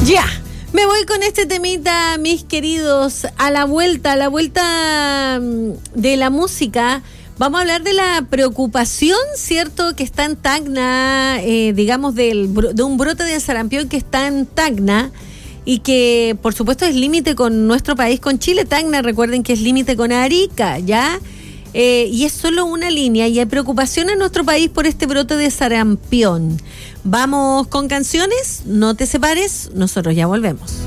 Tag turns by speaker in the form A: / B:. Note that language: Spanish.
A: Ya, me voy con este temita, mis queridos. A la vuelta de la música, vamos a hablar de la preocupación, ¿cierto?, que está en Tacna, digamos, de un brote de sarampión que está en Tacna y que, por supuesto, es límite con nuestro país, con Chile. Tacna, recuerden que es límite con Arica, ¿ya? Y es solo una línea y hay preocupación en nuestro país por este brote de sarampión. Vamos con canciones, no te separes, nosotros ya volvemos.